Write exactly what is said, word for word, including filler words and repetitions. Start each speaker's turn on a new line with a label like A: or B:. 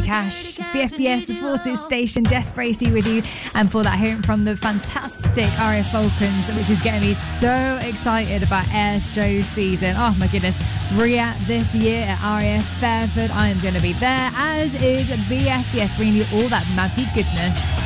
A: Cash. It's B F B S, the Forces Station. Jess Bracey with you. And for that, hearing from the fantastic R A F Falcons, which is getting me so excited about Air Show season. Oh my goodness. Ria this year at R A F Fairford. I am going to be there, as is B F B S, bringing you all that Maggie goodness.